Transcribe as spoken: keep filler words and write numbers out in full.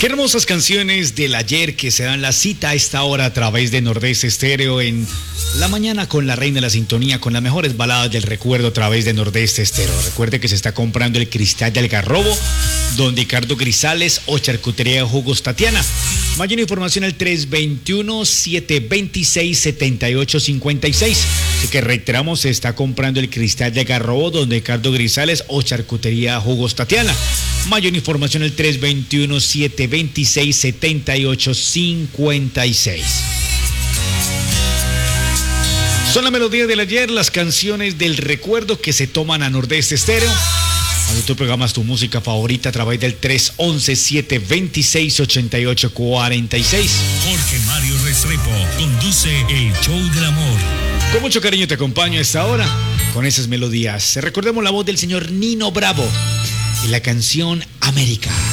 Qué hermosas canciones del ayer que se dan la cita a esta hora a través de Nordeste Estéreo en la mañana con la reina de la sintonía, con las mejores baladas del recuerdo a través de Nordeste Estéreo. Recuerde que se está comprando el Cristal del Algarrobo, don Ricardo Grisales o Charcutería Jugos Tatiana. Mayor información al tres dos uno, siete dos seis, siete ocho cinco seis. Así que reiteramos, se está comprando el Cristal del Algarrobo, don Ricardo Grisales o Charcutería Jugos Tatiana. Mayor información al tres dos uno, siete dos seis, siete ocho cinco seis. Son las melodías del ayer, las canciones del recuerdo que se toman a Nordeste Estéreo. Cuando tú programas tu música favorita a través del tres once, siete veintiséis, ochenta y ocho cuarenta y seis. Jorge Mario Restrepo conduce el show del amor. Con mucho cariño te acompaño a esta hora con esas melodías. Recordemos la voz del señor Nino Bravo y la canción América.